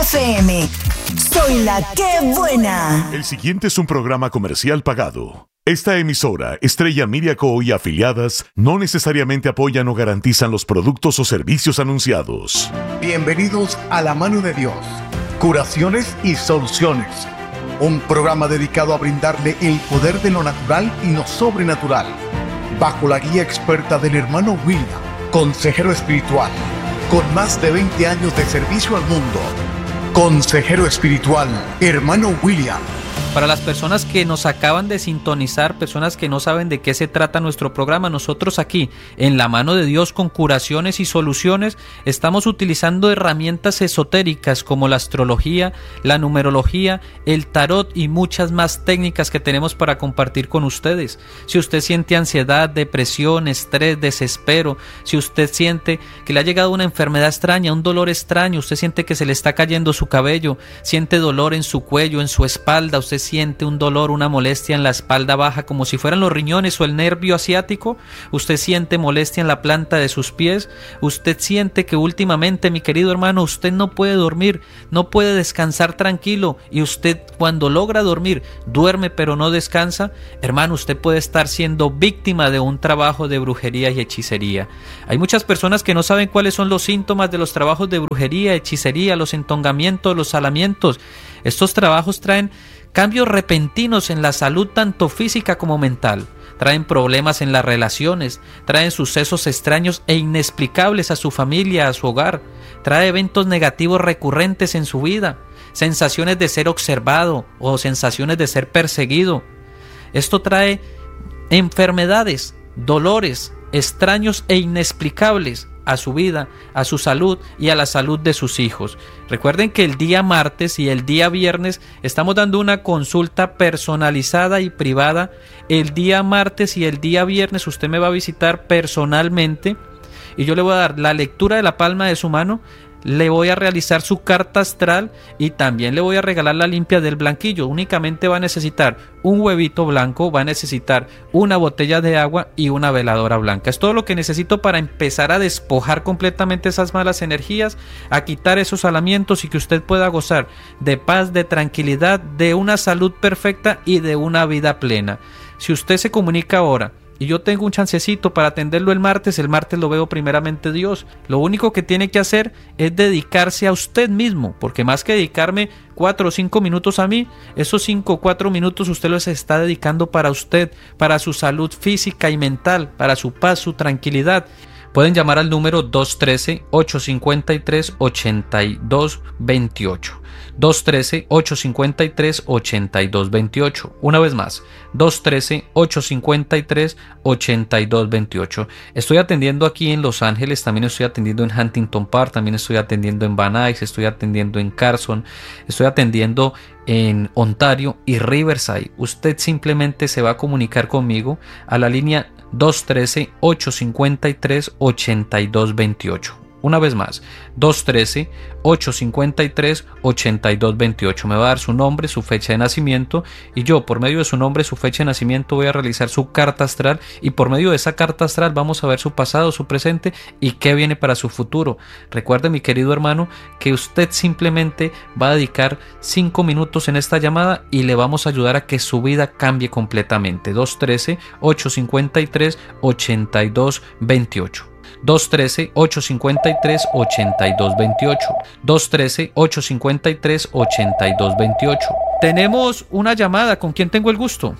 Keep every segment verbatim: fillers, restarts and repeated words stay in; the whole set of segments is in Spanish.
F M. Soy la que buena. El siguiente es un programa comercial pagado. Esta emisora, Estrella Media Co. y afiliadas, no necesariamente apoyan o garantizan los productos o servicios anunciados. Bienvenidos a La Mano de Dios, Curaciones y Soluciones. Un programa dedicado a brindarle el poder de lo natural y lo sobrenatural, bajo la guía experta del hermano William, consejero espiritual, con más de veinte años de servicio al mundo. Consejero espiritual, hermano William. Para las personas que nos acaban de sintonizar, personas que no saben de qué se trata nuestro programa, nosotros aquí, en La Mano de Dios con Curaciones y Soluciones, estamos utilizando herramientas esotéricas como la astrología, la numerología, el tarot y muchas más técnicas que tenemos para compartir con ustedes. Si usted siente ansiedad, depresión, estrés, desespero, si usted siente que le ha llegado una enfermedad extraña, un dolor extraño, usted siente que se le está cayendo su cabello, siente dolor en su cuello, en su espalda, usted siente un dolor, una molestia en la espalda baja como si fueran los riñones o el nervio asiático, usted siente molestia en la planta de sus pies, usted siente que últimamente, mi querido hermano, usted no puede dormir, no puede descansar tranquilo y usted cuando logra dormir, duerme pero no descansa, hermano, usted puede estar siendo víctima de un trabajo de brujería y hechicería. Hay muchas personas que no saben cuáles son los síntomas de los trabajos de brujería, hechicería, los entongamientos, los salamientos. Estos trabajos traen cambios repentinos en la salud tanto física como mental, traen problemas en las relaciones, traen sucesos extraños e inexplicables a su familia, a su hogar, trae eventos negativos recurrentes en su vida, sensaciones de ser observado o sensaciones de ser perseguido. Esto trae enfermedades, dolores extraños e inexplicables a su vida, a su salud y a la salud de sus hijos. Recuerden que el día martes y el día viernes estamos dando una consulta personalizada y privada. El día martes y el día viernes usted me va a visitar personalmente y yo le voy a dar la lectura de la palma de su mano, le voy a realizar su carta astral y también le voy a regalar la limpia del blanquillo. Únicamente va a necesitar un huevito blanco, va a necesitar una botella de agua y una veladora blanca. Es todo lo que necesito para empezar a despojar completamente esas malas energías, a quitar esos salamientos y que usted pueda gozar de paz, de tranquilidad, de una salud perfecta y de una vida plena. Si usted se comunica ahora y yo tengo un chancecito para atenderlo el martes, el martes lo veo primeramente Dios. Lo único que tiene que hacer es dedicarse a usted mismo, porque más que dedicarme cuatro o cinco minutos a mí, esos cinco o cuatro minutos usted los está dedicando para usted, para su salud física y mental, para su paz, su tranquilidad. Pueden llamar al número dos uno tres, ocho cinco tres, ocho dos dos ocho. dos uno tres, ocho cinco tres, ocho dos dos ocho. Una vez más, dos uno tres, ocho cinco tres, ocho dos dos ocho. Estoy atendiendo aquí en Los Ángeles, también estoy atendiendo en Huntington Park, también estoy atendiendo en Van Nuys, estoy atendiendo en Carson, estoy atendiendo en Ontario y Riverside. Usted simplemente se va a comunicar conmigo a la línea dos uno tres, ocho cinco tres, ocho dos dos ocho. Una vez más, dos uno tres, ocho cinco tres, ocho dos dos ocho. Me va a dar su nombre, su fecha de nacimiento y yo por medio de su nombre, su fecha de nacimiento voy a realizar su carta astral y por medio de esa carta astral vamos a ver su pasado, su presente y qué viene para su futuro. Recuerde, mi querido hermano, que usted simplemente va a dedicar cinco minutos en esta llamada y le vamos a ayudar a que su vida cambie completamente. dos uno tres, ocho cinco tres, ocho dos dos ocho. dos uno tres, ocho cinco tres, ocho dos dos ocho. dos uno tres, ocho cinco tres, ocho dos dos ocho. Tenemos una llamada. ¿Con quién tengo el gusto?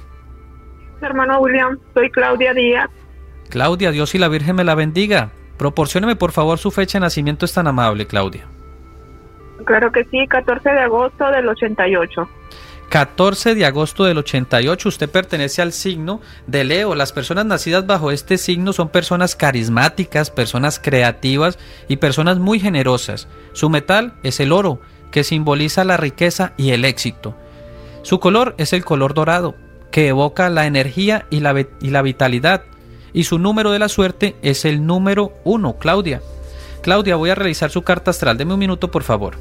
Hermano William, soy Claudia Díaz. Claudia, Dios y la Virgen me la bendiga. Proporcióneme por favor su fecha de nacimiento, es tan amable, Claudia. Claro que sí, catorce de agosto del ochenta y ocho. catorce de agosto del ochenta y ocho, usted pertenece al signo de Leo. Las personas nacidas bajo este signo son personas carismáticas, personas creativas y personas muy generosas. Su metal es el oro, que simboliza la riqueza y el éxito. Su color es el color dorado, que evoca la energía y la, y la vitalidad. Y su número de la suerte es el número uno, Claudia. Claudia, voy a realizar su carta astral. Deme un minuto, por favor.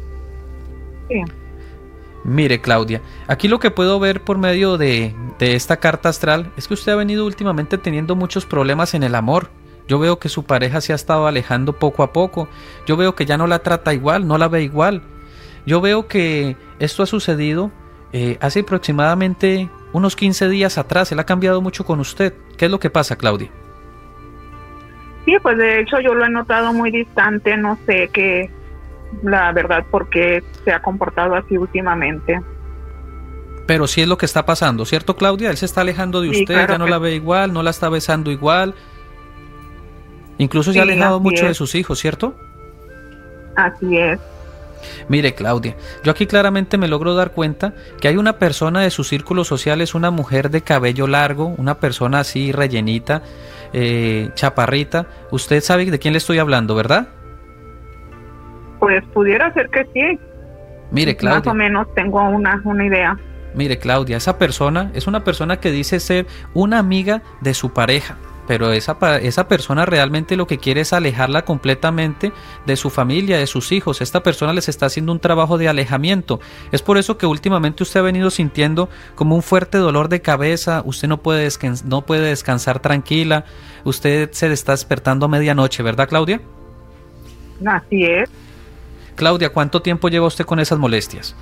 Bien. Mire, Claudia, aquí lo que puedo ver por medio de, de esta carta astral es que usted ha venido últimamente teniendo muchos problemas en el amor. Yo veo que su pareja se ha estado alejando poco a poco. Yo veo que ya no la trata igual, no la ve igual. Yo veo que esto ha sucedido eh, hace aproximadamente unos quince días atrás. Él ha cambiado mucho con usted. ¿Qué es lo que pasa, Claudia? Sí, pues de hecho yo lo he notado muy distante, no sé qué, la verdad, por qué se ha comportado así últimamente. Pero sí es lo que está pasando, ¿cierto, Claudia? Él se está alejando de Sí, usted, claro ya no que la ve igual, no la está besando igual. Incluso se Sí, ha alejado así mucho es. de sus hijos, ¿cierto? Así es. Mire, Claudia, yo aquí claramente me logro dar cuenta que hay una persona de su círculo social, es una mujer de cabello largo, una persona así rellenita, eh, chaparrita. Usted sabe de quién le estoy hablando, ¿verdad? Pues pudiera ser que sí. Mire, Claudia. Más o menos tengo una, una idea. Mire, Claudia, esa persona es una persona que dice ser una amiga de su pareja, pero esa, esa persona realmente lo que quiere es alejarla completamente de su familia, de sus hijos. Esta persona les está haciendo un trabajo de alejamiento. Es por eso que últimamente usted ha venido sintiendo como un fuerte dolor de cabeza, usted no puede, descans- no puede descansar tranquila, usted se está despertando a medianoche, ¿verdad, Claudia? Así es. Claudia, ¿cuánto tiempo lleva usted con esas molestias?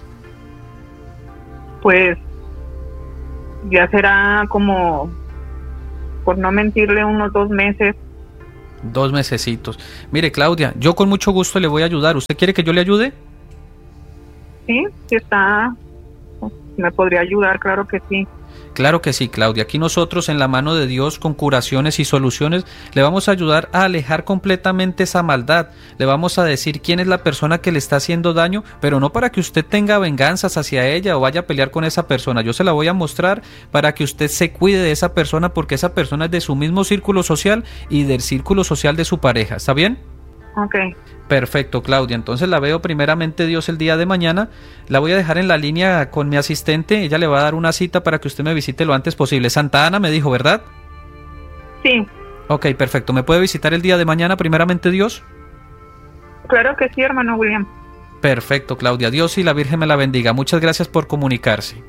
Pues ya será como, por no mentirle, unos dos meses. Dos mesecitos. Mire, Claudia, yo con mucho gusto le voy a ayudar. ¿Usted quiere que yo le ayude? Sí, sí está. Me podría ayudar, claro que sí. Claro que sí, Claudia. Aquí nosotros en la mano de Dios con curaciones y soluciones le vamos a ayudar a alejar completamente esa maldad. Le vamos a decir quién es la persona que le está haciendo daño, pero no para que usted tenga venganzas hacia ella o vaya a pelear con esa persona. Yo se la voy a mostrar para que usted se cuide de esa persona, porque esa persona es de su mismo círculo social y del círculo social de su pareja. ¿Está bien? Ok. Perfecto, Claudia. Entonces la veo primeramente Dios el día de mañana. La voy a dejar en la línea con mi asistente. Ella le va a dar una cita para que usted me visite lo antes posible. Santa Ana me dijo, ¿verdad? Sí. Ok, perfecto. ¿Me puede visitar el día de mañana primeramente Dios? Claro que sí, hermano William. Perfecto, Claudia. Dios y la Virgen me la bendiga. Muchas gracias por comunicarse.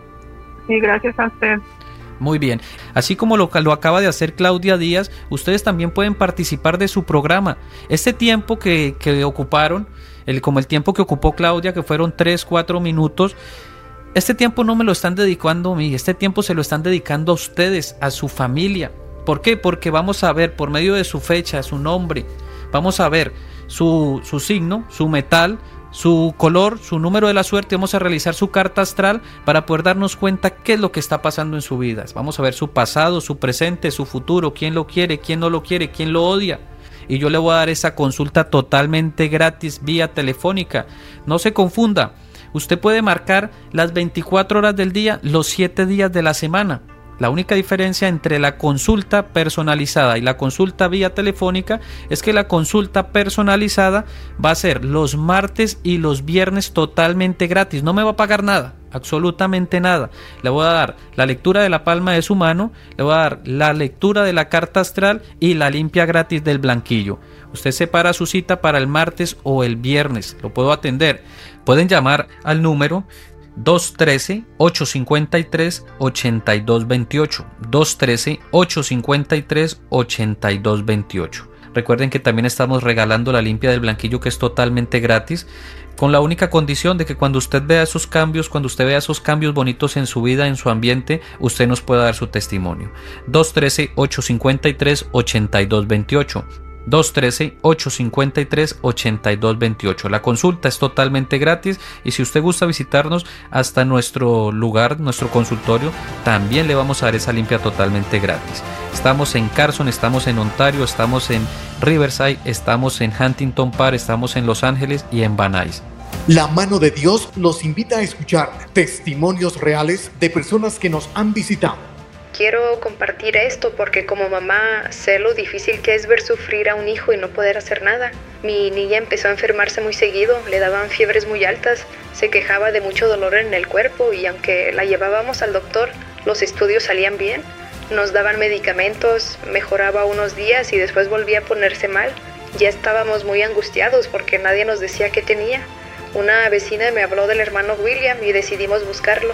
Sí, gracias a usted. Muy bien. Así como lo, lo acaba de hacer Claudia Díaz, ustedes también pueden participar de su programa. Este tiempo que, que ocuparon, el, como el tiempo que ocupó Claudia, que fueron tres, cuatro minutos, este tiempo no me lo están dedicando a mí, este tiempo se lo están dedicando a ustedes, a su familia. ¿Por qué? Porque vamos a ver por medio de su fecha, su nombre, vamos a ver su, su signo, su metal, su color, su número de la suerte. Vamos a realizar su carta astral para poder darnos cuenta qué es lo que está pasando en su vida. Vamos a ver su pasado, su presente, su futuro, quién lo quiere, quién no lo quiere, quién lo odia. Y yo le voy a dar esa consulta totalmente gratis vía telefónica. No se confunda, usted puede marcar las veinticuatro horas del día, los siete días de la semana. La única diferencia entre la consulta personalizada y la consulta vía telefónica es que la consulta personalizada va a ser los martes y los viernes totalmente gratis. No me va a pagar nada, absolutamente nada. Le voy a dar la lectura de la palma de su mano, le voy a dar la lectura de la carta astral y la limpia gratis del blanquillo. Usted separa su cita para el martes o el viernes. Lo puedo atender. Pueden llamar al número dos uno tres, ocho cinco tres, ocho dos dos ocho, dos uno tres, ocho cinco tres, ocho dos dos ocho. Recuerden que también estamos regalando la limpia del blanquillo, que es totalmente gratis, con la única condición de que cuando usted vea esos cambios, cuando usted vea esos cambios bonitos en su vida, en su ambiente, usted nos pueda dar su testimonio. dos uno tres, ocho cinco tres, ocho dos dos ocho. dos uno tres, ocho cinco tres, ocho dos dos ocho. La consulta es totalmente gratis y si usted gusta visitarnos hasta nuestro lugar, nuestro consultorio, también le vamos a dar esa limpia totalmente gratis. Estamos en Carson, estamos en Ontario, estamos en Riverside, estamos en Huntington Park, estamos en Los Ángeles y en Van Nuys. La mano de Dios los invita a escuchar testimonios reales de personas que nos han visitado. Quiero compartir esto porque como mamá sé lo difícil que es ver sufrir a un hijo y no poder hacer nada. Mi niña empezó a enfermarse muy seguido, le daban fiebres muy altas, se quejaba de mucho dolor en el cuerpo y aunque la llevábamos al doctor, los estudios salían bien. Nos daban medicamentos, mejoraba unos días y después volvía a ponerse mal. Ya estábamos muy angustiados porque nadie nos decía qué tenía. Una vecina me habló del hermano William y decidimos buscarlo.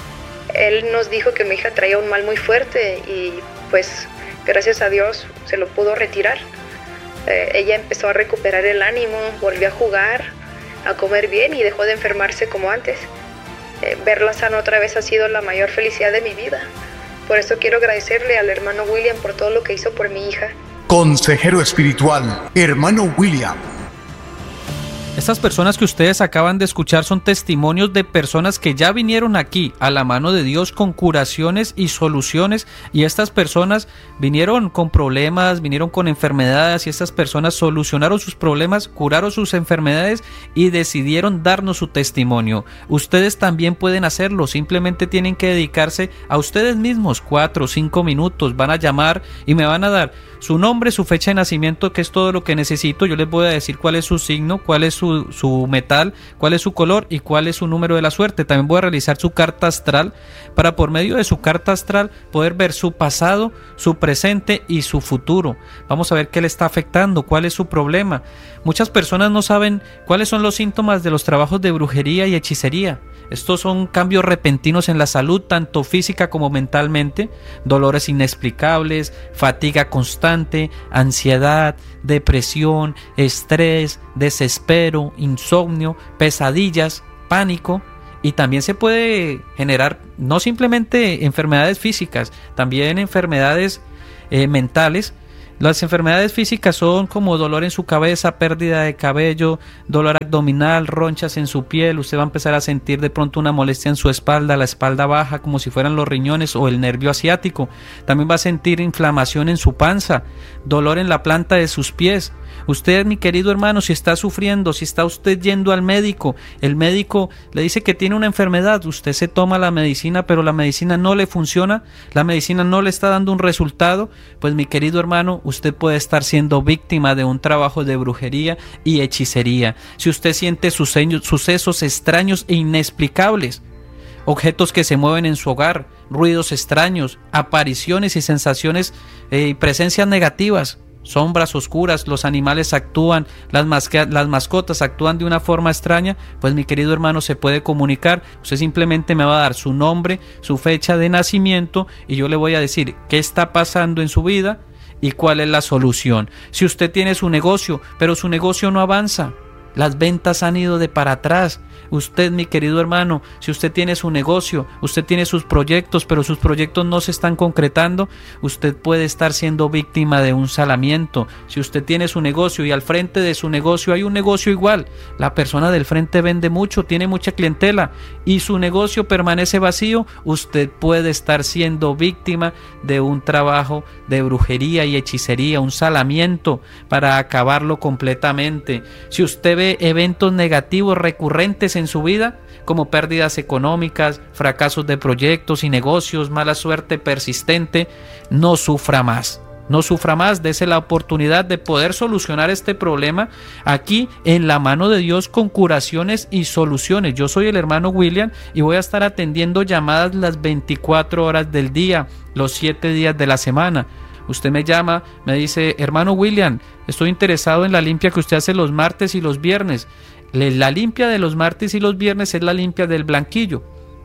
Él nos dijo que mi hija traía un mal muy fuerte y pues gracias a Dios se lo pudo retirar. Eh, ella empezó a recuperar el ánimo, volvió a jugar, a comer bien y dejó de enfermarse como antes. Eh, verla sana otra vez ha sido la mayor felicidad de mi vida. Por eso quiero agradecerle al hermano William por todo lo que hizo por mi hija. Consejero espiritual, hermano William. Estas personas que ustedes acaban de escuchar son testimonios de personas que ya vinieron aquí a la mano de Dios con curaciones y soluciones, y estas personas vinieron con problemas, vinieron con enfermedades, y estas personas solucionaron sus problemas, curaron sus enfermedades y decidieron darnos su testimonio. Ustedes también pueden hacerlo, simplemente tienen que dedicarse a ustedes mismos cuatro o cinco minutos, van a llamar y me van a dar su nombre, su fecha de nacimiento, que es todo lo que necesito. Yo les voy a decir cuál es su signo, cuál es su, su metal, cuál es su color y cuál es su número de la suerte. También voy a realizar su carta astral para, por medio de su carta astral, poder ver su pasado, su presente y su futuro. Vamos a ver qué le está afectando, cuál es su problema. Muchas personas no saben cuáles son los síntomas de los trabajos de brujería y hechicería. Estos son cambios repentinos en la salud, tanto física como mentalmente, dolores inexplicables, fatiga constante, ansiedad, depresión, estrés, desespero, insomnio, pesadillas, pánico. Y también se puede generar no simplemente enfermedades físicas, también enfermedades eh, mentales. Las enfermedades físicas son como dolor en su cabeza, pérdida de cabello, dolor abdominal, ronchas en su piel. Usted va a empezar a sentir de pronto una molestia en su espalda, la espalda baja, como si fueran los riñones o el nervio asiático. También va a sentir inflamación en su panza, dolor en la planta de sus pies. Usted, mi querido hermano, si está sufriendo, si está usted yendo al médico, el médico le dice que tiene una enfermedad, usted se toma la medicina, pero la medicina no le funciona, la medicina no le está dando un resultado, pues mi querido hermano, usted puede estar siendo víctima de un trabajo de brujería y hechicería. Si usted siente sucesos extraños e inexplicables, objetos que se mueven en su hogar, ruidos extraños, apariciones y sensaciones eh, y presencias negativas, sombras oscuras, los animales actúan, las, masca- las mascotas actúan de una forma extraña, pues mi querido hermano se puede comunicar. Usted simplemente me va a dar su nombre, su fecha de nacimiento y yo le voy a decir qué está pasando en su vida y cuál es la solución. Si usted tiene su negocio, pero su negocio no avanza, las ventas han ido de para atrás. Usted, mi querido hermano, si usted tiene su negocio, usted tiene sus proyectos, pero sus proyectos no se están concretando, usted puede estar siendo víctima de un salamiento. Si usted tiene su negocio y al frente de su negocio hay un negocio igual, la persona del frente vende mucho, tiene mucha clientela y su negocio permanece vacío, usted puede estar siendo víctima de un trabajo de brujería y hechicería, un salamiento para acabarlo completamente. Si usted ve eventos negativos recurrentes en su vida, como pérdidas económicas, fracasos de proyectos y negocios, mala suerte persistente, no sufra más. No sufra más, dése la oportunidad de poder solucionar este problema aquí en la mano de Dios con curaciones y soluciones. Yo soy el hermano William y voy a estar atendiendo llamadas las veinticuatro horas del día, los siete días de la semana. Usted me llama, me dice, hermano William, estoy interesado en la limpia que usted hace los martes y los viernes. La limpia de los martes y los viernes es la limpia del blanquillo.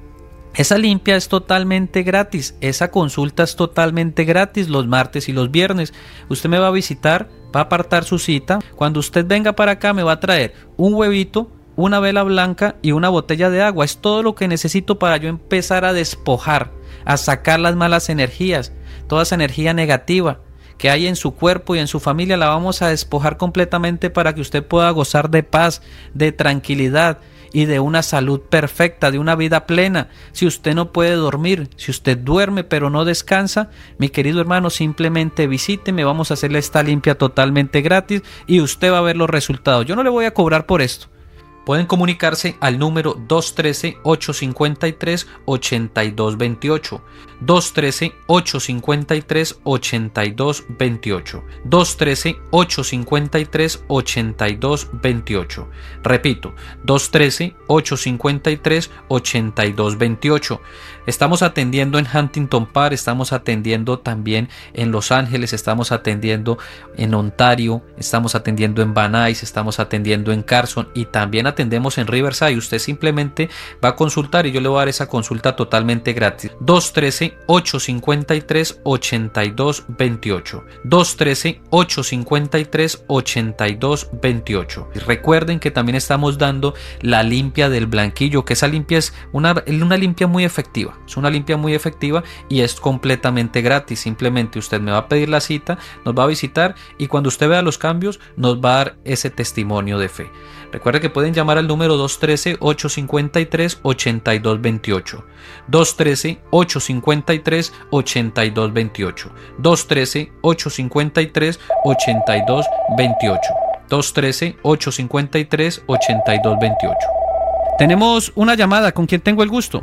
Esa limpia es totalmente gratis, esa consulta es totalmente gratis los martes y los viernes. Usted me va a visitar, va a apartar su cita. Cuando usted venga para acá me va a traer un huevito, una vela blanca y una botella de agua. Es todo lo que necesito para yo empezar a despojar, a sacar las malas energías, toda esa energía negativa que hay en su cuerpo y en su familia. La vamos a despojar completamente para que usted pueda gozar de paz, de tranquilidad y de una salud perfecta, de una vida plena. Si usted no puede dormir, si usted duerme pero no descansa, mi querido hermano, simplemente visíteme, vamos a hacerle esta limpia totalmente gratis y usted va a ver los resultados. Yo no le voy a cobrar por esto. Pueden comunicarse al número dos uno tres, ocho cinco tres, ocho dos dos ocho, dos uno tres, ocho cinco tres, ocho dos dos ocho, dos uno tres, ocho cinco tres, ocho dos dos ocho. Repito, dos uno tres, ocho cinco tres, ocho dos dos ocho. Estamos atendiendo en Huntington Park, estamos atendiendo también en Los Ángeles, estamos atendiendo en Ontario, estamos atendiendo en Van Nuys, estamos atendiendo en Carson y también atendemos atendemos en Riverside. Usted simplemente va a consultar y yo le voy a dar esa consulta totalmente gratis. dos uno tres, ocho cinco tres, ocho dos dos ocho. dos uno tres, ocho cinco tres, ocho dos dos ocho. Y recuerden que también estamos dando la limpia del blanquillo, que esa limpia es una, una limpia muy efectiva. Es una limpia muy efectiva y es completamente gratis. Simplemente usted me va a pedir la cita, nos va a visitar y cuando usted vea los cambios nos va a dar ese testimonio de fe. Recuerde que pueden llamar al número dos uno tres, ocho cinco tres, ocho dos dos ocho. dos uno tres, ocho cinco tres, ocho dos dos ocho. dos uno tres, ocho cinco tres, ocho dos dos ocho. dos uno tres, ocho cinco tres, ocho dos dos ocho. Tenemos una llamada. ¿Con quién tengo el gusto?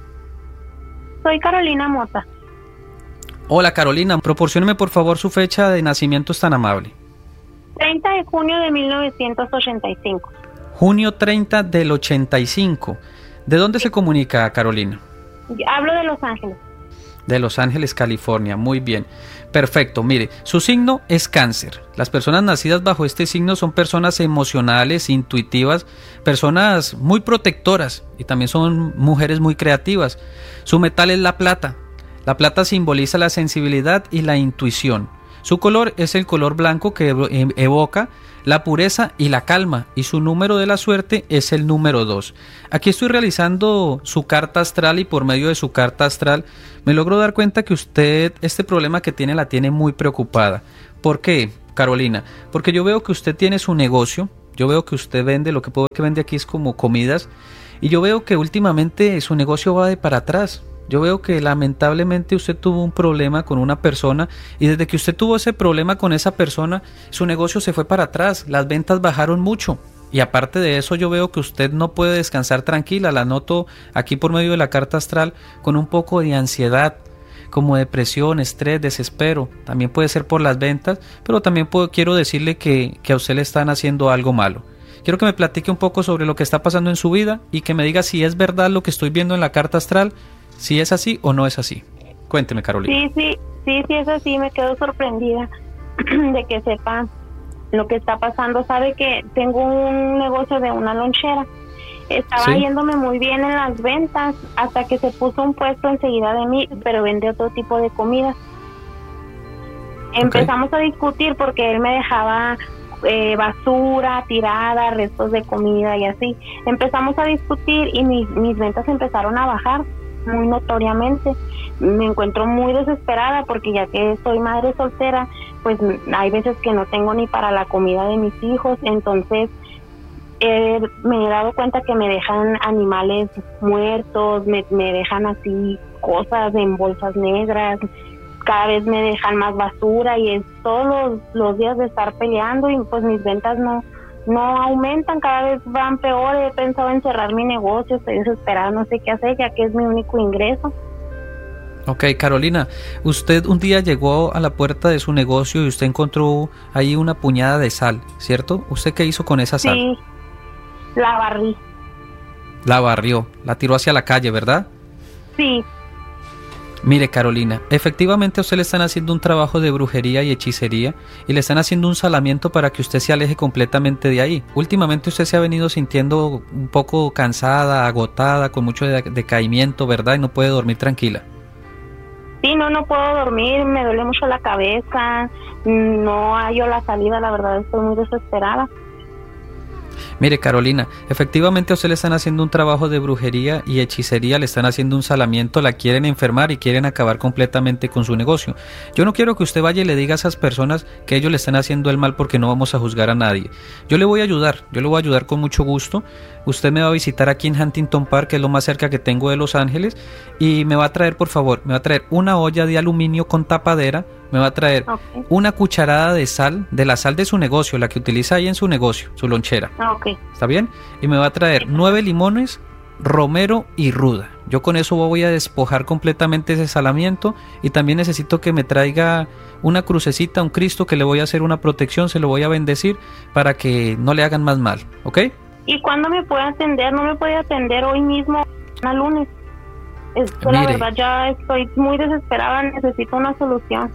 Soy Carolina Mota. Hola Carolina, proporcióneme por favor su fecha de nacimiento, es tan amable. treinta de junio de mil novecientos ochenta y cinco. Junio treinta del ochenta y cinco. ¿De dónde se comunica, Carolina? Hablo de Los Ángeles. De Los Ángeles, California. Muy bien. Perfecto. Mire, su signo es Cáncer. Las personas nacidas bajo este signo son personas emocionales, intuitivas, personas muy protectoras y también son mujeres muy creativas. Su metal es la plata. La plata simboliza la sensibilidad y la intuición. Su color es el color blanco que evoca la pureza y la calma, y su número de la suerte es el número dos. Aquí estoy realizando su carta astral y por medio de su carta astral me logro dar cuenta que usted este problema que tiene la tiene muy preocupada. ¿Por qué, Carolina? Porque yo veo que usted tiene su negocio, yo veo que usted vende, lo que puedo ver que vende aquí es como comidas, y yo veo que últimamente su negocio va de para atrás. Yo veo que lamentablemente usted tuvo un problema con una persona y desde que usted tuvo ese problema con esa persona, su negocio se fue para atrás, las ventas bajaron mucho y aparte de eso yo veo que usted no puede descansar tranquila, la noto aquí por medio de la carta astral con un poco de ansiedad, como depresión, estrés, desespero, también puede ser por las ventas, pero también puedo, quiero decirle que, que a usted le están haciendo algo malo. Quiero que me platique un poco sobre lo que está pasando en su vida y que me diga si es verdad lo que estoy viendo en la carta astral, si es así o no es así. Cuénteme, Carolina. Sí, sí, sí, sí es así. Me quedo sorprendida de que sepa lo que está pasando. Sabe que tengo un negocio de una lonchera. Estaba ¿Sí? yéndome muy bien en las ventas hasta que se puso un puesto enseguida de mí, pero vende otro tipo de comida. Empezamos okay. a discutir porque él me dejaba eh, basura tirada, restos de comida y así. Empezamos a discutir y mis, mis ventas empezaron a bajar muy notoriamente. Me encuentro muy desesperada porque ya que soy madre soltera, pues hay veces que no tengo ni para la comida de mis hijos, entonces eh, me he dado cuenta que me dejan animales muertos, me, me dejan así cosas en bolsas negras, cada vez me dejan más basura y es todos los, los días de estar peleando y pues mis ventas no no aumentan, cada vez van peor. He pensado en cerrar mi negocio, estoy desesperada, no sé qué hacer ya que es mi único ingreso. Ok, Carolina, usted un día llegó a la puerta de su negocio y usted encontró ahí una puñada de sal, ¿cierto? ¿Usted qué hizo con esa sal? Sí, la barrí. La barrió, la tiró hacia la calle, ¿verdad? Sí. Mire, Carolina, efectivamente a usted le están haciendo un trabajo de brujería y hechicería y le están haciendo un salamiento para que usted se aleje completamente de ahí. Últimamente usted se ha venido sintiendo un poco cansada, agotada, con mucho decaimiento, ¿verdad? Y no puede dormir tranquila. Sí, no, no puedo dormir, me duele mucho la cabeza, no hallo la salida, la verdad estoy muy desesperada. Mire, Carolina, efectivamente a usted le están haciendo un trabajo de brujería y hechicería, le están haciendo un salamiento, la quieren enfermar y quieren acabar completamente con su negocio. Yo no quiero que usted vaya y le diga a esas personas que ellos le están haciendo el mal porque no vamos a juzgar a nadie. Yo le voy a ayudar, yo le voy a ayudar con mucho gusto. Usted me va a visitar aquí en Huntington Park, que es lo más cerca que tengo de Los Ángeles, y me va a traer, por favor, me va a traer una olla de aluminio con tapadera, me va a traer okay. una cucharada de sal, de la sal de su negocio, la que utiliza ahí en su negocio, su lonchera. Okay. ¿Está bien? Y me va a traer nueve limones, romero y ruda. Yo con eso voy a despojar completamente ese salamiento y también necesito que me traiga una crucecita, un Cristo, que le voy a hacer una protección, se lo voy a bendecir para que no le hagan más mal, ¿ok? ¿Y cuándo me puede atender? ¿No me puede atender hoy mismo, a lunes? Es que la verdad ya estoy muy desesperada, necesito una solución.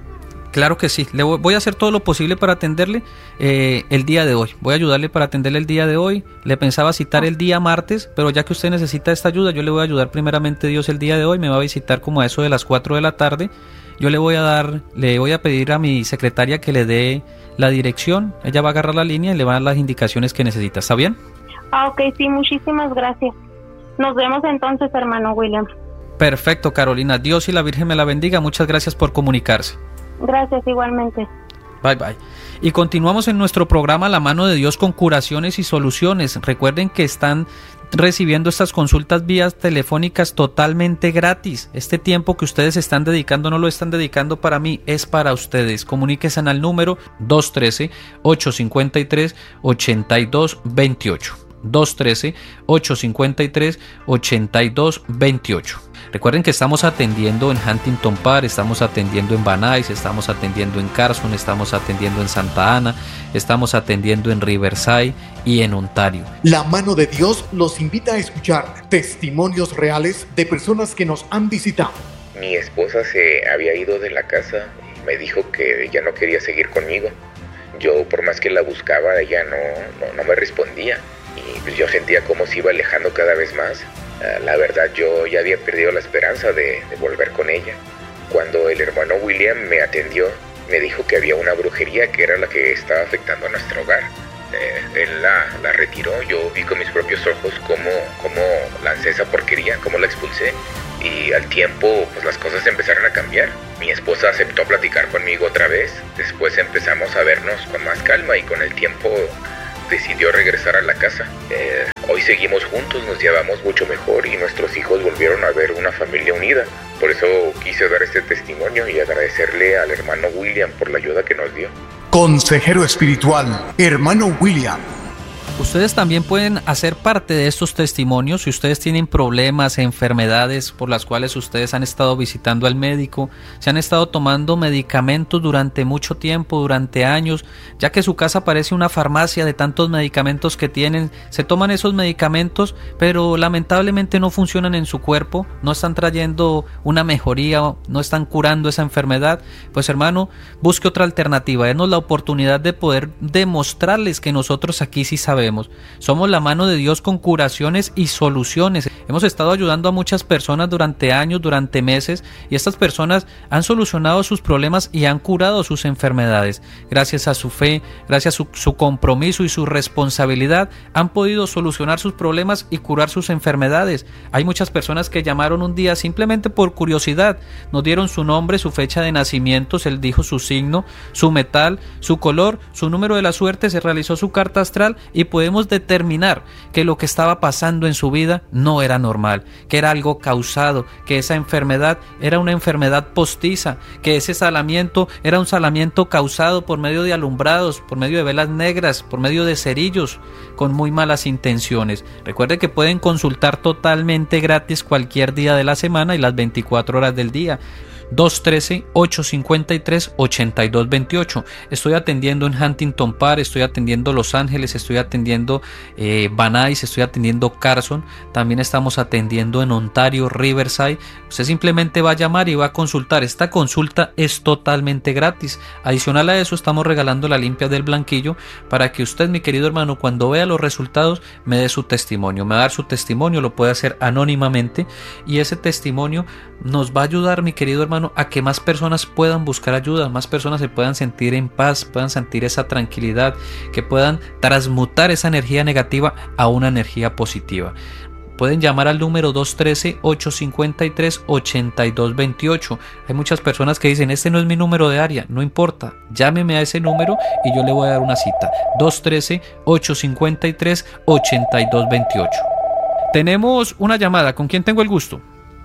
Claro que sí, le voy, voy a hacer todo lo posible para atenderle eh, el día de hoy. Voy a ayudarle para atenderle el día de hoy. Le pensaba citar el día martes, pero ya que usted necesita esta ayuda, yo le voy a ayudar primeramente Dios el día de hoy. Me va a visitar como a eso de las cuatro de la tarde. Yo le voy a dar, le voy a pedir a mi secretaria que le dé la dirección. Ella va a agarrar la línea y le va a dar las indicaciones que necesita. ¿Está bien? Ah, ok, sí, muchísimas gracias. Nos vemos entonces, hermano William. Perfecto, Carolina. Dios y la Virgen me la bendiga. Muchas gracias por comunicarse. Gracias, igualmente. Bye, bye. Y continuamos en nuestro programa La Mano de Dios con curaciones y soluciones. Recuerden que están recibiendo estas consultas vías telefónicas totalmente gratis. Este tiempo que ustedes están dedicando no lo están dedicando para mí, es para ustedes. Comuníquense al número dos uno tres, ocho cinco tres, ocho dos dos ocho. dos uno tres, ocho cinco tres, ocho dos dos ocho. Recuerden que estamos atendiendo en Huntington Park, estamos atendiendo en Van Nuys, estamos atendiendo en Carson, estamos atendiendo en Santa Ana, estamos atendiendo en Riverside y en Ontario. La Mano de Dios los invita a escuchar testimonios reales de personas que nos han visitado. Mi esposa se había ido de la casa y me dijo que ya no quería seguir conmigo. Yo, por más que la buscaba, ella no, no, no me respondía. Y pues yo sentía como se iba alejando cada vez más. Uh, la verdad, yo ya había perdido la esperanza de, de volver con ella. Cuando el hermano William me atendió, me dijo que había una brujería que era la que estaba afectando a nuestro hogar. Eh, él la, la retiró, yo vi con mis propios ojos cómo, cómo lancé esa porquería, cómo la expulsé. Y al tiempo, pues las cosas empezaron a cambiar. Mi esposa aceptó platicar conmigo otra vez. Después empezamos a vernos con más calma y con el tiempo decidió regresar a la casa. Eh, hoy seguimos juntos, nos llevamos mucho mejor y nuestros hijos volvieron a ver una familia unida. Por eso quise dar este testimonio y agradecerle al hermano William por la ayuda que nos dio. Consejero espiritual, hermano William. Ustedes también pueden hacer parte de estos testimonios si ustedes tienen problemas, enfermedades por las cuales ustedes han estado visitando al médico, se han estado tomando medicamentos durante mucho tiempo, durante años, ya que su casa parece una farmacia de tantos medicamentos que tienen, se toman esos medicamentos, pero lamentablemente no funcionan en su cuerpo, no están trayendo una mejoría, no están curando esa enfermedad. Pues hermano, busque otra alternativa, denos la oportunidad de poder demostrarles que nosotros aquí sí sabemos. Somos la mano de Dios con curaciones y soluciones. Hemos estado ayudando a muchas personas durante años, durante meses, y estas personas han solucionado sus problemas y han curado sus enfermedades. Gracias a su fe, gracias a su, su compromiso y su responsabilidad, han podido solucionar sus problemas y curar sus enfermedades. Hay muchas personas que llamaron un día simplemente por curiosidad, nos dieron su nombre, su fecha de nacimiento, se les dijo su signo, su metal, su color, su número de la suerte, se realizó su carta astral y podemos determinar que lo que estaba pasando en su vida no era normal, que era algo causado, que esa enfermedad era una enfermedad postiza, que ese salamiento era un salamiento causado por medio de alumbrados, por medio de velas negras, por medio de cerillos con muy malas intenciones. Recuerde que pueden consultar totalmente gratis cualquier día de la semana y las veinticuatro horas del día. dos uno tres, ocho cinco tres, ocho dos dos ocho. Estoy atendiendo en Huntington Park, estoy atendiendo Los Ángeles, estoy atendiendo eh, Van Nuys, estoy atendiendo Carson, también estamos atendiendo en Ontario, Riverside. Usted simplemente va a llamar y va a consultar. Esta consulta es totalmente gratis. Adicional a eso, estamos regalando la limpia del blanquillo para que usted, mi querido hermano, cuando vea los resultados, me dé su testimonio. Me va a dar su testimonio, lo puede hacer anónimamente y ese testimonio nos va a ayudar, mi querido hermano, a que más personas puedan buscar ayuda, más personas se puedan sentir en paz, puedan sentir esa tranquilidad, que puedan transmutar esa energía negativa a una energía positiva. Pueden llamar al número dos uno tres, ocho cinco tres, ocho dos dos ocho. Hay muchas personas que dicen, este no es mi número de área. No importa, llámeme a ese número y yo le voy a dar una cita. dos uno tres, ocho cinco tres, ocho dos dos ocho. Tenemos una llamada. ¿Con quién tengo el gusto?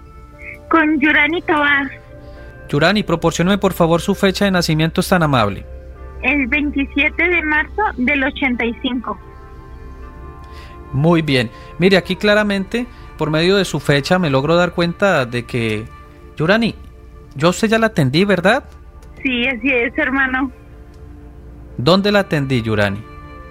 Con Yurani Tobar. Yurani, proporcióneme por favor su fecha de nacimiento, es tan amable. El veintisiete de marzo del ochenta y cinco. Muy bien. Mire, aquí claramente, por medio de su fecha, me logro dar cuenta de que... Yurani, yo a usted ya la atendí, ¿verdad? Sí, así es, hermano. ¿Dónde la atendí, Yurani?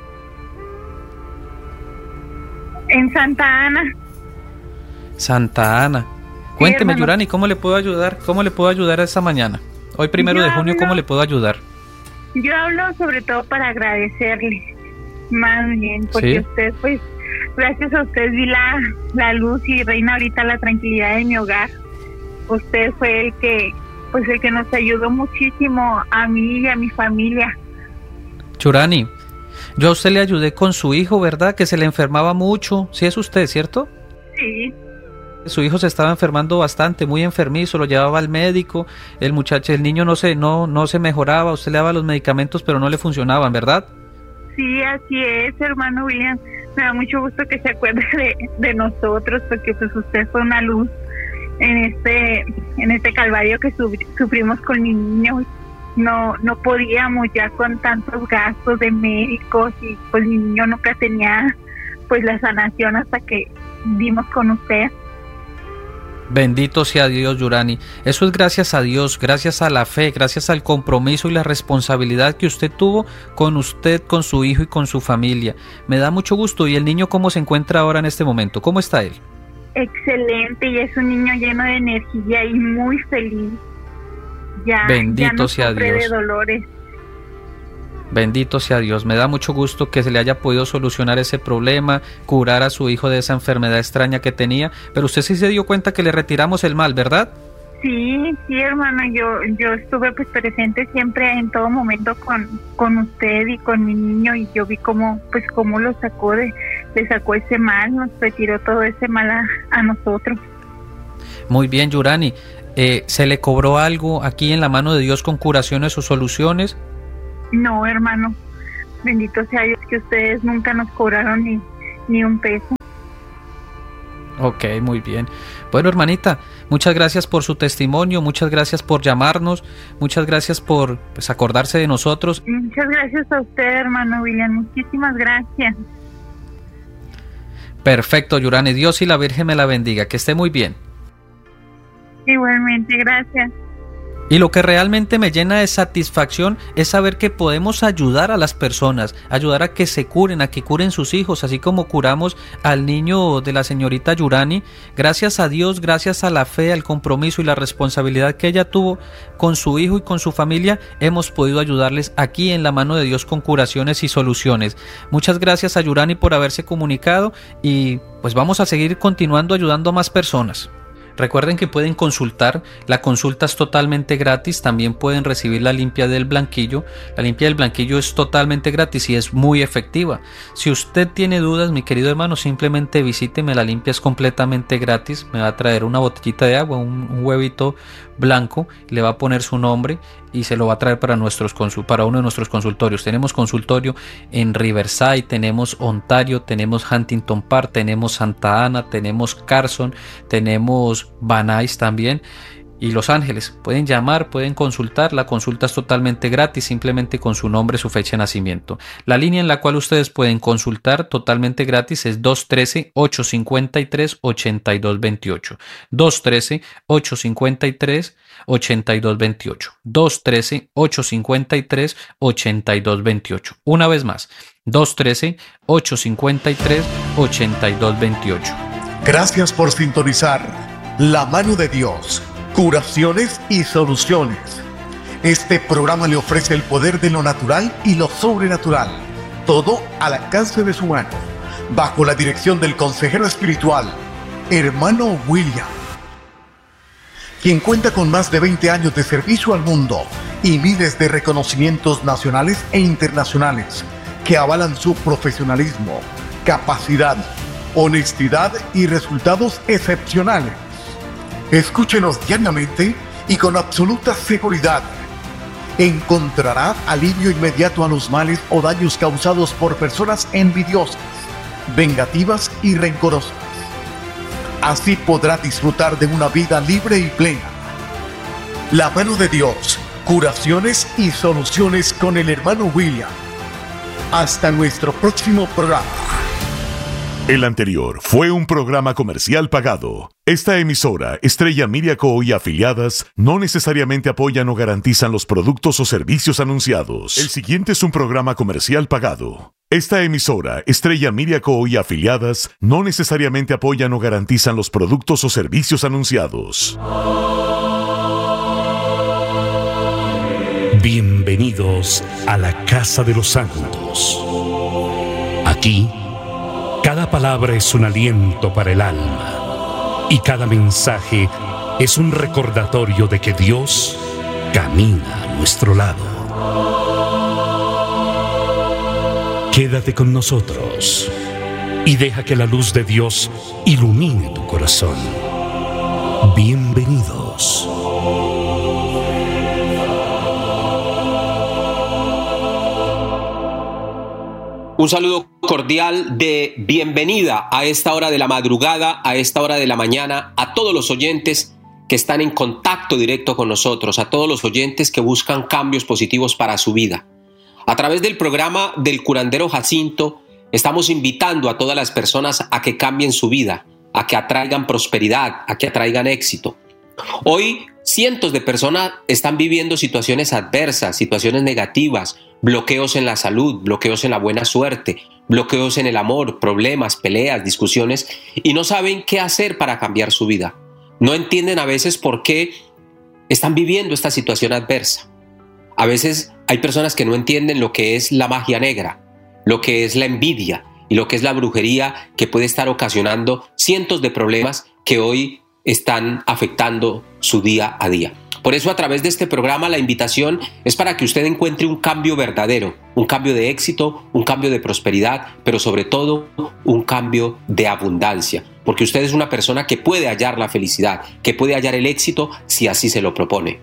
En Santa Ana. Santa Ana. Cuénteme, sí, Yurani, ¿cómo le puedo ayudar? ¿Cómo le puedo ayudar esta mañana? Hoy primero Yo de junio, hablo- ¿cómo le puedo ayudar? Yo hablo sobre todo para agradecerle, más bien, porque Sí. usted, pues, gracias a usted vi la, la luz y reina ahorita la tranquilidad de mi hogar. Usted fue el que, pues, el que nos ayudó muchísimo a mí y a mi familia. Yurani, yo a usted le ayudé con su hijo, ¿verdad? Que se le enfermaba mucho. Sí es usted, ¿cierto? Sí, Su hijo se estaba enfermando bastante, muy enfermizo, lo llevaba al médico, el muchacho, el niño no se, no, no se mejoraba, usted le daba los medicamentos pero no le funcionaban, ¿verdad? sí, así es, hermano William. Me da mucho gusto que se acuerde de, de nosotros, porque pues usted fue una luz en este, en este calvario que su- sufrimos con mi niño. No, no podíamos ya con tantos gastos de médicos y pues mi niño nunca tenía pues la sanación hasta que dimos con usted. Bendito sea Dios, Yurani. Eso es gracias a Dios, gracias a la fe, gracias al compromiso y la responsabilidad que usted tuvo con usted, con su hijo y con su familia. Me da mucho gusto. ¿Y el niño cómo se encuentra ahora en este momento? ¿Cómo está él? Excelente, y es un niño lleno de energía y muy feliz. Ya, Bendito ya no sea sufre Dios. de dolores. Bendito sea Dios. Me da mucho gusto que se le haya podido solucionar ese problema, curar a su hijo de esa enfermedad extraña que tenía. Pero usted sí se dio cuenta que le retiramos el mal, ¿verdad? Sí, sí, hermano, yo yo estuve pues presente siempre en todo momento con, con usted y con mi niño, y yo vi cómo pues cómo lo sacó de, le sacó ese mal, nos retiró todo ese mal a, a nosotros. Muy bien, Yurani. Eh, ¿Se le cobró algo aquí en la mano de Dios con curaciones o soluciones? No, hermano, bendito sea Dios que ustedes nunca nos cobraron ni, ni un peso. Ok, muy bien. Bueno, hermanita, muchas gracias por su testimonio, muchas gracias por llamarnos, muchas gracias por pues, acordarse de nosotros. Muchas gracias a usted, hermano William, muchísimas gracias. Perfecto, Yurani. Dios y la Virgen me la bendiga. Que esté muy bien. Igualmente, gracias. Y lo que realmente me llena de satisfacción es saber que podemos ayudar a las personas, ayudar a que se curen, a que curen sus hijos, así como curamos al niño de la señorita Yurani. Gracias a Dios, gracias a la fe, al compromiso y la responsabilidad que ella tuvo con su hijo y con su familia, hemos podido ayudarles aquí en la mano de Dios con curaciones y soluciones. Muchas gracias a Yurani por haberse comunicado y pues vamos a seguir continuando ayudando a más personas. Recuerden que pueden consultar, la consulta es totalmente gratis, también pueden recibir la limpia del blanquillo. La limpia del blanquillo es totalmente gratis y es muy efectiva. Si usted tiene dudas, mi querido hermano, simplemente visíteme, la limpia es completamente gratis. Me va a traer una botellita de agua, un, un huevito blanco, le va a poner su nombre y se lo va a traer para, nuestros consul- para uno de nuestros consultorios. Tenemos consultorio en Riverside, tenemos Ontario, tenemos Huntington Park, tenemos Santa Ana, tenemos Carson, tenemos Van Nuys también y Los Ángeles. Pueden llamar, pueden consultar, la consulta es totalmente gratis, simplemente con su nombre, su fecha de nacimiento. La línea en la cual ustedes pueden consultar totalmente gratis es dos uno tres, ocho cinco tres, ocho dos dos ocho. dos uno tres, ocho cinco tres, ocho dos dos ocho. dos uno tres, ocho cinco tres, ocho dos dos ocho. Una vez más, dos uno tres, ocho cinco tres, ocho dos dos ocho. Gracias por sintonizar La Mano de Dios, curaciones y soluciones. Este programa le ofrece el poder de lo natural y lo sobrenatural, todo al alcance de su mano, bajo la dirección del consejero espiritual, hermano William, quien cuenta con más de veinte años de servicio al mundo y miles de reconocimientos nacionales e internacionales que avalan su profesionalismo, capacidad, honestidad y resultados excepcionales. Escúchenos diariamente y con absoluta seguridad encontrará alivio inmediato a los males o daños causados por personas envidiosas, vengativas y rencorosas. Así podrá disfrutar de una vida libre y plena. La Mano de Dios, curaciones y soluciones con el hermano William. Hasta nuestro próximo programa. El anterior fue un programa comercial pagado. Esta emisora, Estrella Media Co. y afiliadas, no necesariamente apoyan o garantizan los productos o servicios anunciados. El siguiente es un programa comercial pagado. Esta emisora, Estrella Media Co. y afiliadas, no necesariamente apoyan o garantizan los productos o servicios anunciados. Bienvenidos a la Casa de los Santos. Aquí, cada palabra es un aliento para el alma y cada mensaje es un recordatorio de que Dios camina a nuestro lado. Quédate con nosotros y deja que la luz de Dios ilumine tu corazón. Bienvenidos. Un saludo cordial de bienvenida a esta hora de la madrugada, a esta hora de la mañana, a todos los oyentes que están en contacto directo con nosotros, a todos los oyentes que buscan cambios positivos para su vida. A través del programa del curandero Jacinto, estamos invitando a todas las personas a que cambien su vida, a que atraigan prosperidad, a que atraigan éxito. Hoy, cientos de personas están viviendo situaciones adversas, situaciones negativas, bloqueos en la salud, bloqueos en la buena suerte, bloqueos en el amor, problemas, peleas, discusiones, y no saben qué hacer para cambiar su vida. No entienden a veces por qué están viviendo esta situación adversa. A veces hay personas que no entienden lo que es la magia negra, lo que es la envidia y lo que es la brujería que puede estar ocasionando cientos de problemas que hoy están afectando su día a día. Por eso, a través de este programa, la invitación es para que usted encuentre un cambio verdadero, un cambio de éxito, un cambio de prosperidad, pero sobre todo un cambio de abundancia, porque usted es una persona que puede hallar la felicidad, que puede hallar el éxito si así se lo propone.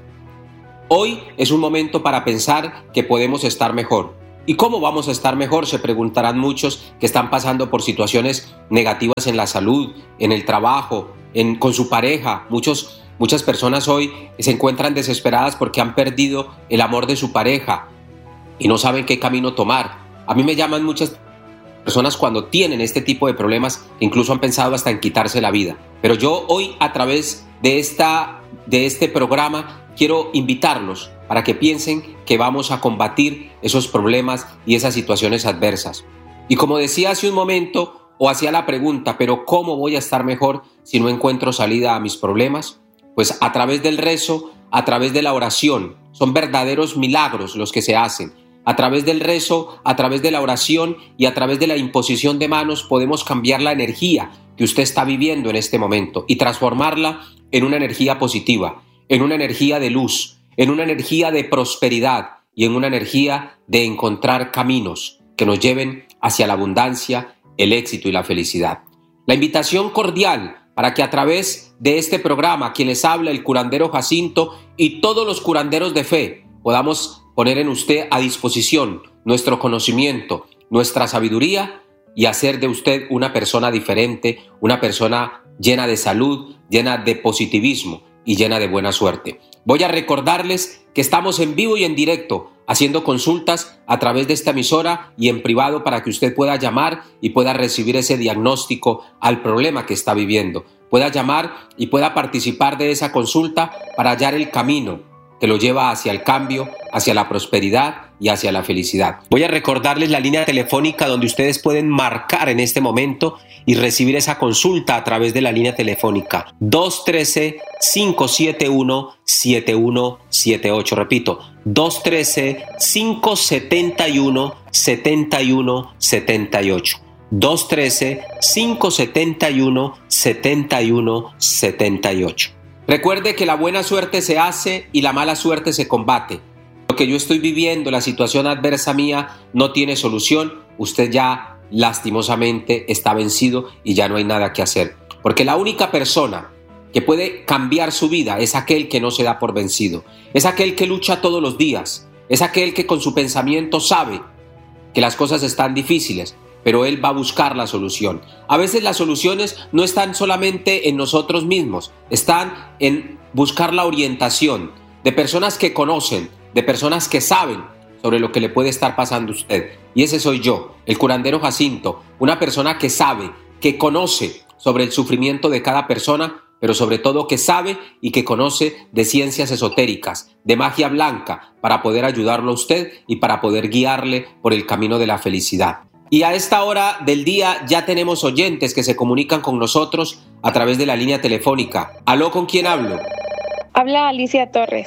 Hoy es un momento para pensar que podemos estar mejor. ¿Y cómo vamos a estar mejor? Se preguntarán muchos que están pasando por situaciones negativas en la salud, en el trabajo, en, con su pareja. Muchos, muchas personas hoy se encuentran desesperadas porque han perdido el amor de su pareja y no saben qué camino tomar. A mí me llaman muchas personas cuando tienen este tipo de problemas, incluso han pensado hasta en quitarse la vida. Pero yo hoy, a través de, esta, de este programa, quiero invitarlos para que piensen que vamos a combatir esos problemas y esas situaciones adversas. Y como decía hace un momento, o hacía la pregunta, ¿pero cómo voy a estar mejor si no encuentro salida a mis problemas? Pues a través del rezo, a través de la oración. Son verdaderos milagros los que se hacen. A través del rezo, a través de la oración y a través de la imposición de manos podemos cambiar la energía que usted está viviendo en este momento y transformarla en una energía positiva, en una energía de luz, en una energía de prosperidad y en una energía de encontrar caminos que nos lleven hacia la abundancia, el éxito y la felicidad. La invitación cordial para que a través de este programa, quien les habla, el curandero Jacinto y todos los curanderos de fe, podamos poner en usted a disposición nuestro conocimiento, nuestra sabiduría y hacer de usted una persona diferente, una persona llena de salud, llena de positivismo y llena de buena suerte. Voy a recordarles que estamos en vivo y en directo haciendo consultas a través de esta emisora y en privado para que usted pueda llamar y pueda recibir ese diagnóstico al problema que está viviendo. Pueda llamar y pueda participar de esa consulta para hallar el camino que lo lleva hacia el cambio, hacia la prosperidad y hacia la felicidad. Voy a recordarles la línea telefónica donde ustedes pueden marcar en este momento y recibir esa consulta a través de la línea telefónica dos uno tres, cinco siete uno, siete uno siete ocho. Repito, dos uno tres, cinco siete uno, siete uno siete ocho. dos uno tres, cinco siete uno, siete uno siete ocho. Recuerde que la buena suerte se hace y la mala suerte se combate. Lo que yo estoy viviendo, la situación adversa mía, no tiene solución. Usted ya lastimosamente está vencido y ya no hay nada que hacer. Porque la única persona que puede cambiar su vida es aquel que no se da por vencido. Es aquel que lucha todos los días. Es aquel que con su pensamiento sabe que las cosas están difíciles, pero él va a buscar la solución. A veces las soluciones no están solamente en nosotros mismos, están en buscar la orientación de personas que conocen, de personas que saben sobre lo que le puede estar pasando a usted. Y ese soy yo, el curandero Jacinto, una persona que sabe, que conoce sobre el sufrimiento de cada persona, pero sobre todo que sabe y que conoce de ciencias esotéricas, de magia blanca, para poder ayudarlo a usted y para poder guiarle por el camino de la felicidad. Y a esta hora del día ya tenemos oyentes que se comunican con nosotros a través de la línea telefónica. ¿Aló, con quién hablo? Habla Alicia Torres.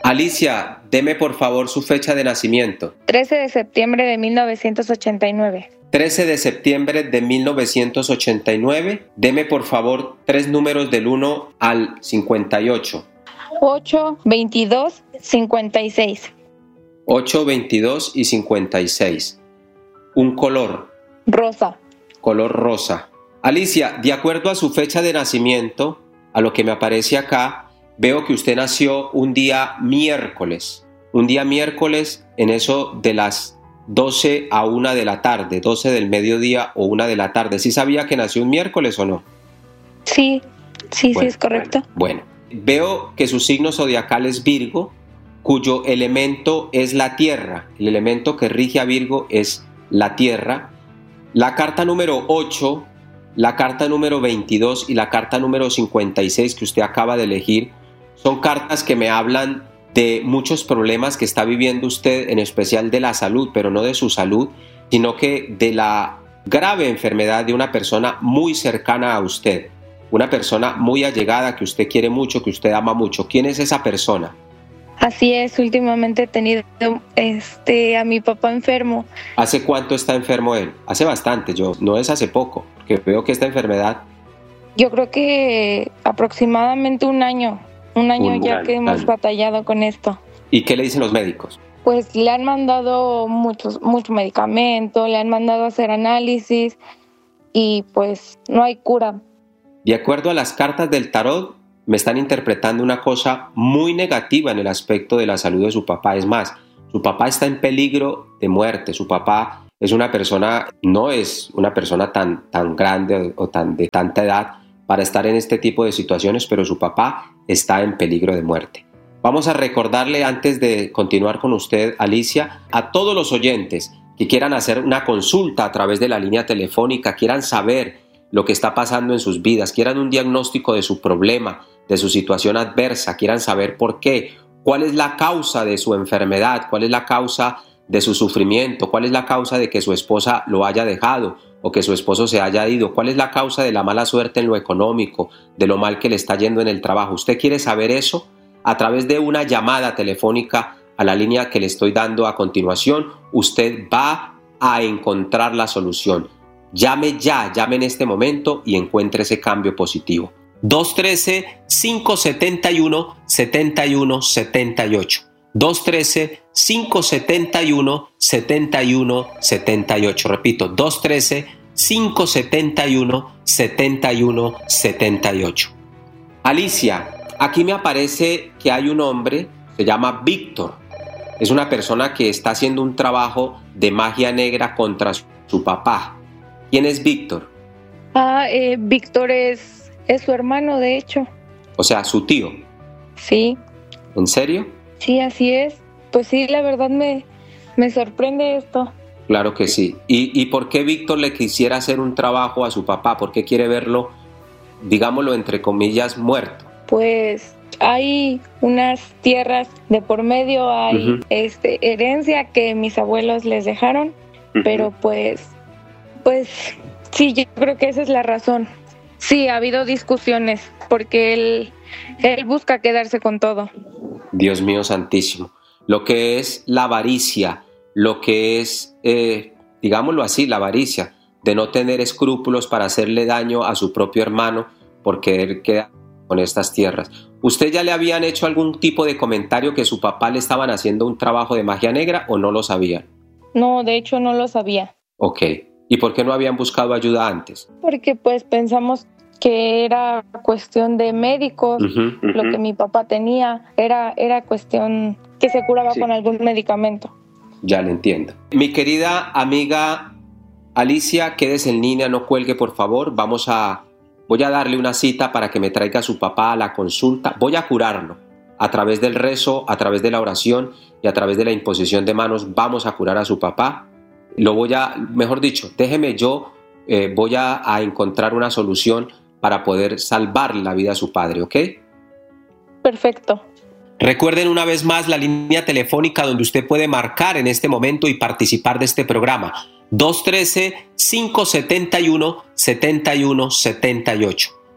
Alicia, deme por favor su fecha de nacimiento. trece de septiembre de mil novecientos ochenta y nueve. trece de septiembre de mil novecientos ochenta y nueve. Deme por favor tres números del uno al cincuenta y ocho. ocho, veintidós, cincuenta y seis. ocho, veintidós y cincuenta y seis. Un color. Rosa. Color rosa. Alicia, de acuerdo a su fecha de nacimiento, a lo que me aparece acá, veo que usted nació un día miércoles. Un día miércoles en eso de las doce a una de la tarde, doce del mediodía o una de la tarde. ¿Sí sabía que nació un miércoles o no? Sí, sí, bueno, sí, es correcto. Bueno, bueno, veo que su signo zodiacal es Virgo, cuyo elemento es la tierra. El elemento que rige a Virgo es la tierra. La carta número ocho, la carta número veintidós y la carta número cincuenta y seis que usted acaba de elegir son cartas que me hablan de muchos problemas que está viviendo usted, en especial de la salud, pero no de su salud, sino que de la grave enfermedad de una persona muy cercana a usted, una persona muy allegada que usted quiere mucho, que usted ama mucho. ¿Quién es esa persona? Así es, últimamente he tenido este, a mi papá enfermo. ¿Hace cuánto está enfermo él? Hace bastante, yo no es hace poco, porque veo que esta enfermedad... Yo creo que aproximadamente un año, un año un ya año, que hemos año. batallado con esto. ¿Y qué le dicen los médicos? Pues le han mandado muchos, mucho medicamento, le han mandado a hacer análisis y pues no hay cura. De acuerdo a las cartas del tarot, me están interpretando una cosa muy negativa en el aspecto de la salud de su papá. Es más, su papá está en peligro de muerte. Su papá es una persona, no es una persona tan, tan grande o tan de tanta edad para estar en este tipo de situaciones, pero su papá está en peligro de muerte. Vamos a recordarle, antes de continuar con usted, Alicia, a todos los oyentes que quieran hacer una consulta a través de la línea telefónica, quieran saber lo que está pasando en sus vidas, quieran un diagnóstico de su problema, de su situación adversa, quieran saber por qué, cuál es la causa de su enfermedad, cuál es la causa de su sufrimiento, cuál es la causa de que su esposa lo haya dejado o que su esposo se haya ido, cuál es la causa de la mala suerte en lo económico, de lo mal que le está yendo en el trabajo. ¿Usted quiere saber eso? A través de una llamada telefónica a la línea que le estoy dando a continuación, usted va a encontrar la solución. Llame ya, llame en este momento y encuentre ese cambio positivo. dos uno tres, cinco siete uno, siete uno siete ocho. dos uno tres, cinco siete uno, siete uno siete ocho. Repito, dos uno tres, cinco siete uno, siete uno siete ocho. Alicia, aquí me aparece que hay un hombre, se llama Víctor. Es una persona que está haciendo un trabajo de magia negra contra su papá. ¿Quién es Víctor? Ah, eh, Víctor es, es su hermano, de hecho. O sea, su tío. Sí. ¿En serio? Sí, así es. Pues sí, la verdad me, me sorprende esto. Claro que sí. ¿Y, ¿Y por qué Víctor le quisiera hacer un trabajo a su papá? ¿Por qué quiere verlo, digámoslo entre comillas, muerto? Pues hay unas tierras de por medio, hay uh-huh. este, herencia que mis abuelos les dejaron, uh-huh. pero pues, pues sí, yo creo que esa es la razón. Sí, ha habido discusiones porque él, él busca quedarse con todo. Dios mío santísimo. Lo que es la avaricia, lo que es, eh, digámoslo así, la avaricia, de no tener escrúpulos para hacerle daño a su propio hermano por querer quedar con estas tierras. ¿Usted ya le habían hecho algún tipo de comentario que su papá le estaban haciendo un trabajo de magia negra o no lo sabían? No, de hecho no lo sabía. Ok. ¿Y por qué no habían buscado ayuda antes? Porque pues pensamos que era cuestión de médicos, uh-huh, uh-huh. lo que mi papá tenía, era, era cuestión que se curaba sí. con algún medicamento. Ya le entiendo. Mi querida amiga Alicia, quédese en línea, no cuelgue por favor. Vamos a, voy a darle una cita para que me traiga a su papá a la consulta. Voy a curarlo a través del rezo, a través de la oración y a través de la imposición de manos. Vamos a curar a su papá. Lo voy a, mejor dicho, déjeme yo, eh, voy a, a encontrar una solución para poder salvar la vida a su padre, ¿ok? Perfecto. Recuerden una vez más la línea telefónica donde usted puede marcar en este momento y participar de este programa. dos uno tres, cinco siete uno, siete uno siete ocho.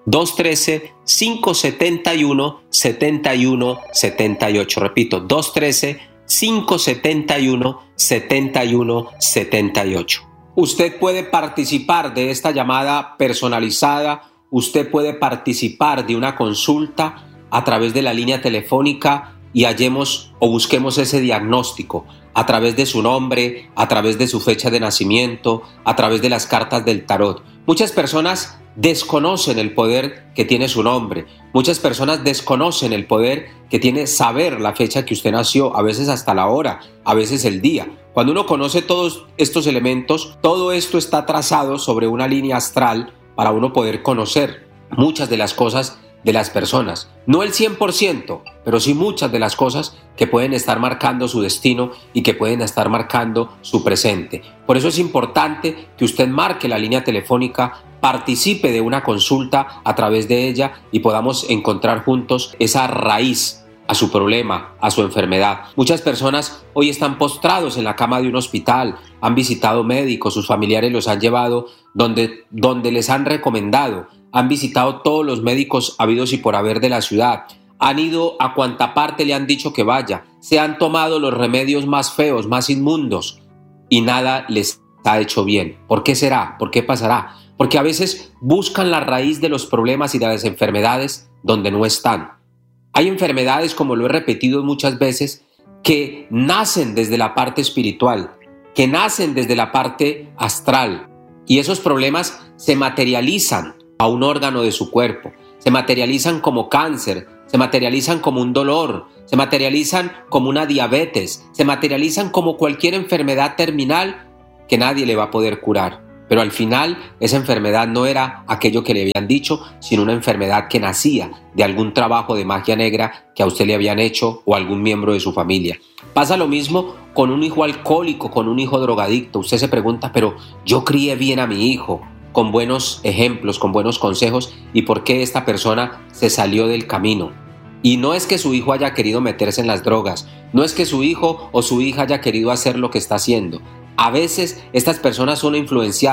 dos uno tres, cinco siete uno, siete uno siete ocho. Repito, dos uno tres, cinco siete uno, siete uno siete ocho. Usted puede participar de esta llamada personalizada, usted puede participar de una consulta a través de la línea telefónica y hallemos o busquemos ese diagnóstico a través de su nombre, a través de su fecha de nacimiento, a través de las cartas del tarot. Muchas personas desconocen el poder que tiene su nombre. Muchas personas desconocen el poder que tiene saber la fecha que usted nació, a veces hasta la hora, a veces el día. Cuando uno conoce todos estos elementos, todo esto está trazado sobre una línea astral para uno poder conocer muchas de las cosas de las personas. No el cien por ciento, pero sí muchas de las cosas que pueden estar marcando su destino y que pueden estar marcando su presente. Por eso es importante que usted marque la línea telefónica, participe de una consulta a través de ella y podamos encontrar juntos esa raíz a su problema, a su enfermedad. Muchas personas hoy están postrados en la cama de un hospital, han visitado médicos, sus familiares los han llevado donde, donde les han recomendado, han visitado todos los médicos habidos y por haber de la ciudad, han ido a cuanta parte le han dicho que vaya, se han tomado los remedios más feos, más inmundos y nada les ha hecho bien. ¿Por qué será? ¿Por qué pasará? Porque a veces buscan la raíz de los problemas y de las enfermedades donde no están. Hay enfermedades, como lo he repetido muchas veces, que nacen desde la parte espiritual, que nacen desde la parte astral y esos problemas se materializan a un órgano de su cuerpo, se materializan como cáncer, se materializan como un dolor, se materializan como una diabetes, se materializan como cualquier enfermedad terminal que nadie le va a poder curar. Pero al final esa enfermedad no era aquello que le habían dicho, sino una enfermedad que nacía de algún trabajo de magia negra que a usted le habían hecho o algún miembro de su familia. Pasa lo mismo con un hijo alcohólico, con un hijo drogadicto. Usted se pregunta, pero yo crié bien a mi hijo, con buenos ejemplos, con buenos consejos, ¿y por qué esta persona se salió del camino? Y no es que su hijo haya querido meterse en las drogas, no es que su hijo o su hija haya querido hacer lo que está haciendo. A veces estas personas son influenciadas